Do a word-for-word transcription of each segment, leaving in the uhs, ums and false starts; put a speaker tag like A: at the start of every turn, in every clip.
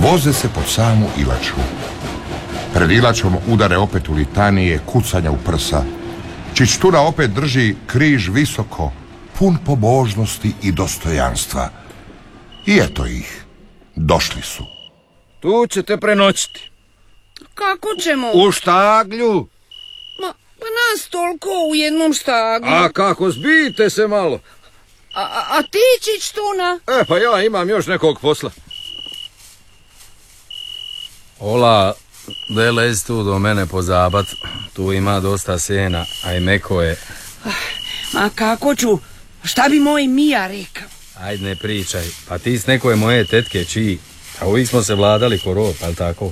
A: Voze se pod samu Ilaču. Pred Ilačom udare opet u litanije, kucanja u prsa. Čičtura opet drži križ visoko, pun pobožnosti i dostojanstva. I eto ih, došli su.
B: Tu ćete prenoćiti.
C: Kako ćemo?
B: U štaglju.
C: Ma, pa nas toliko u jednom štaglju.
B: A kako, zbijte se malo.
C: A, a, a ti Čičtuna?
B: E, pa ja imam još nekog posla. Ola, de lez tu do mene pozabat. Tu ima dosta sjena, a i meko je.
C: Ma kako ću? Šta bi moj Mija rekao?
B: Ajde, ne pričaj. Pa ti s nekoje moje tetke, čiji? A uvijek smo se vladali ko rod, ali tako?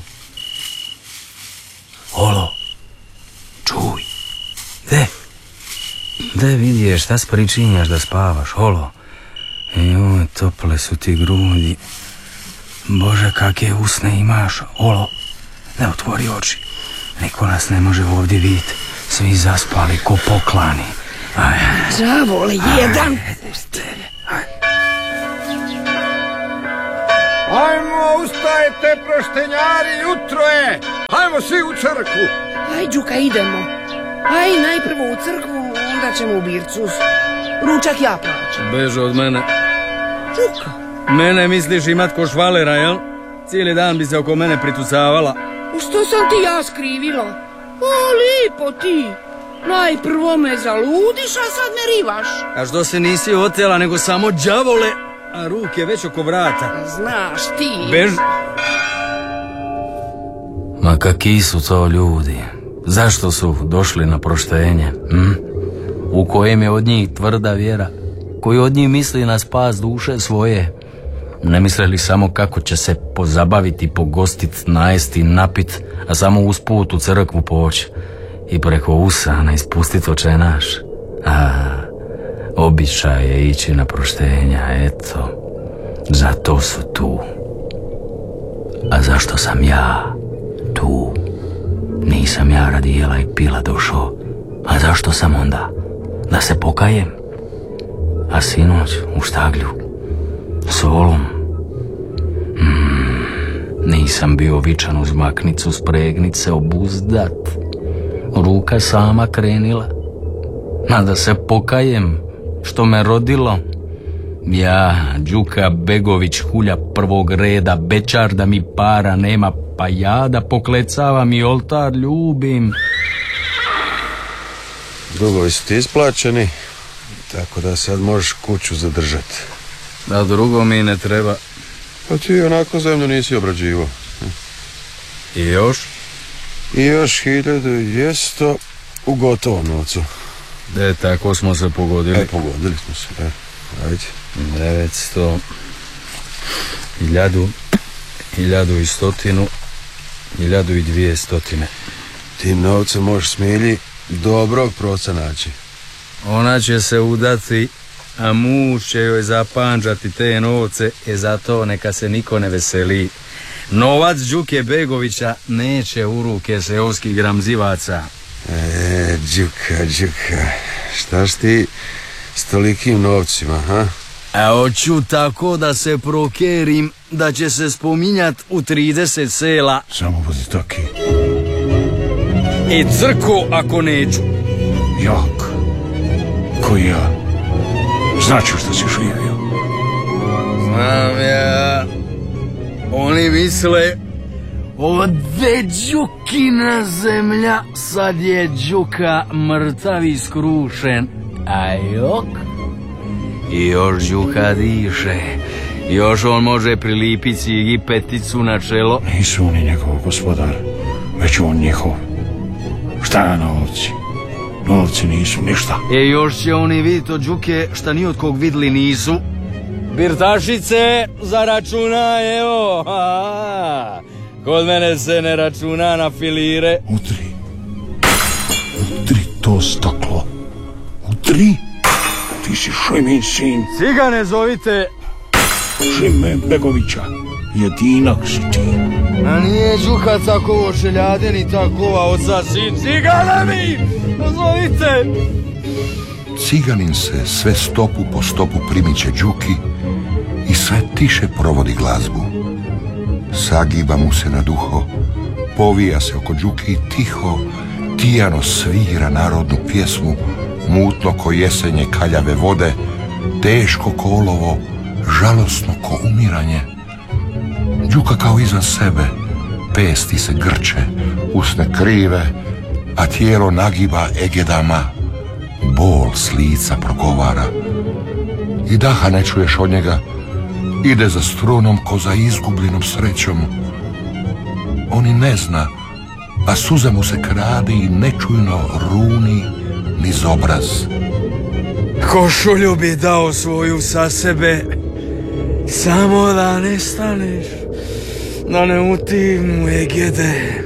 B: Olo, čuj. De, de vidiješ, šta spričinjaš da spavaš, olo. Joj, tople su ti grudi. Bože, kakve usne imaš, olo. Ne otvori oči. Niko nas ne može ovdje vidjeti. Svi zaspali ko poklani. Aj.
C: Zavole, jedan.
B: Ajmo, ustajte, proštenjari, jutro je. Ajmo svi u crkvu.
C: Aj, Đuka, idemo. Aj, najprvo u crkvu, onda ćemo u bircu. Ručak ja plaćam.
B: Beže od mene.
C: Đuka.
B: Mene misliš imat ko švalera, jel? Cijeli dan bi se oko mene pritucavala.
C: Što sam ti ja skrivila? O, lipo ti. Najprvo me zaludiš, a sad me rivaš.
B: A što se nisi otela, nego samo đavole, a ruke već oko vrata.
C: Znaš ti.
B: Bež... Ma kakvi su to ljudi? Zašto su došli na proštenje? Hm? U kojem je od njih tvrda vjera? Koji od njih misli na spas duše svoje? Ne misle li samo kako će se pozabaviti, pogostit, najesti, napit, a samo usput u crkvu poći i preko usana ispustit očenaš? A, običaj je ići na proštenja, eto. Zato su tu. A zašto sam ja tu? Nisam ja radi jela i pila došao. A zašto sam onda? Da se pokajem? A sinoć u štaglju s Olom mm, nisam bio vičan uz maknicu spregnice obuzdat. Ruka sama krenila. A da se pokajem što me rodilo. Ja, Đuka Begović, hulja prvog reda, bečar da mi para nema, pa ja da poklecavam i oltar ljubim.
D: Dugovi su ti isplaćeni, tako da sad možeš kuću zadržati.
B: Da drugo mi ne treba.
D: Pa ti onako zemlju nisi obrađivo.
B: I još?
D: I još hiljadu i dvjesto u gotovom novcu.
B: De, tako smo se pogodili.
D: E, pogodili smo se, e, ajde.
B: Devetsto, hiljadu, hiljadu i stotinu, hiljadu i dvije stotine.
D: Tim novcem možeš Smilji dobrog proca naći.
B: Ona će se udati, a muž će joj zapanđati te novce, e zato neka se niko ne veseli. Novac Đuke Begovića neće u ruke seoskih gramzivaca.
D: E, Đuka, Đuka, štaš ti s tolikim novcima, ha?
B: A hoću tako da se prokerim da će se spominjat u trideset sela.
E: Samo budi taki.
B: I crko ako neću.
E: Jak. Ko ja. Znaću što si živio.
B: Znam ja. Oni misle, ovdje Đukina zemlja, sad je Đuka mrtav i skrušen. A jok? I još Đuka diše. Još on može prilipiti cigi peticu na čelo.
E: Nisu oni njegov gospodar, već on njihov. Šta je novci? Novci nisu ništa.
B: E još će oni vidjeti od Đuke šta ni od kog vidli nisu. Birtašice, za računa, evo. Ha, kod mene se ne računa na filire.
E: Utri. Utri to staklo. Utri. Ti si Šimin sin.
B: Cigane zovite.
E: Šime Begovića. Jedinak si ti.
B: A nije Đuka tako ošeljade ni takova oca sin. Cigane mi! Zovite!
A: Ciganin se sve stopu po stopu primiće Đuki i sve tiše provodi glazbu. Sagiba mu se na duho, povija se oko Đuki i tiho, tijano svira narodnu pjesmu, mutno ko jesenje kaljave vode, teško ko olovo, žalosno ko umiranje. Đuka kao izvan sebe, pesti se grče, usne krive, a tijelo nagiba egedama, bol s lica progovara. I daha ne čuješ od njega, ide za strunom ko za izgubljenom srećom. On i ne zna, a suza mu se krade i nečujno runi niz obraz.
F: Košulju bi dao svoju sa sebe, samo da ne staneš, da ne utim u egede.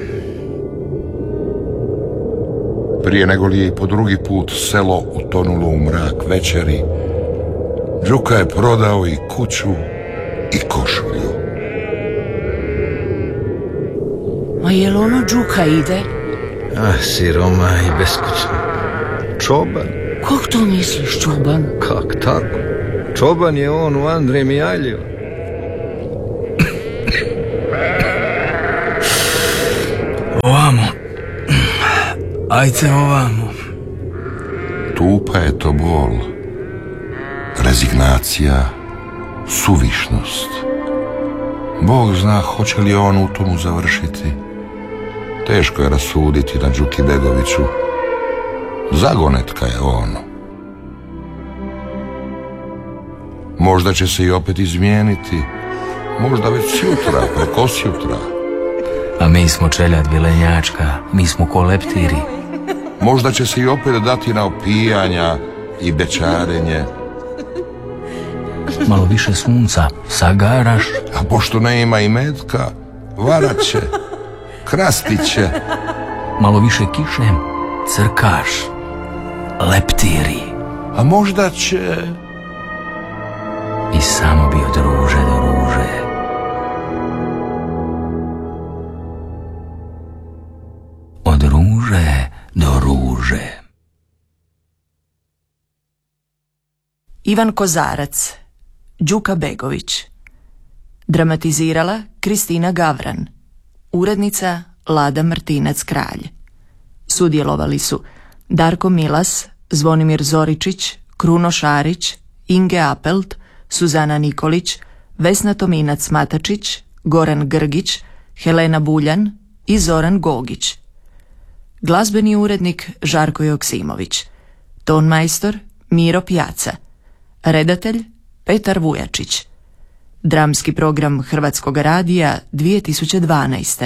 A: Prije nego li je po drugi put selo utonulo u mrak večeri, Đuka je prodao i kuću i košulju.
C: Ma jel ono Đuka ide?
G: Ah, siroma i beskućno. Čoban.
C: Kog to misliš, čoban?
G: Kak tako? Čoban je on u Andre Mijalju.
F: Ovamo. Ajde ovamo.
A: Tupa je to bol, rezignacija, suvišnost. Bog zna hoće li on u tomu završiti. Teško je rasuditi na Đuki Begoviću. Zagonetka je on. Možda će se i opet izmijeniti. Možda već sutra, preko sutra.
B: A mi smo čeljad vilenjačka, mi smo ko leptiri.
A: Možda će se i opet dati na opijanja i bečarenje.
B: Malo više sunca, sagaraš.
A: A pošto ne ima i metka, varat će, krastit će.
B: Malo više kiše, crkaš, leptiri.
A: A možda će...
B: I samo bi od ruže do ruže. Od ruže do ruže.
H: Ivan Kozarac, Đuka Begović. Dramatizirala Kristina Gavran. Urednica Lada Martinac-Kralj. Sudjelovali su Darko Milas, Zvonimir Zoričić, Kruno Šarić, Inge Apelt, Suzana Nikolić, Vesna Tominac-Matačić, Goran Grgić, Helena Buljan i Zoran Gogić. Glazbeni urednik Žarko Joksimović. Tonmajstor Miro Pjaca. Redatelj Petar Vujačić. Dramski program Hrvatskog radija dvije tisuće dvanaeste.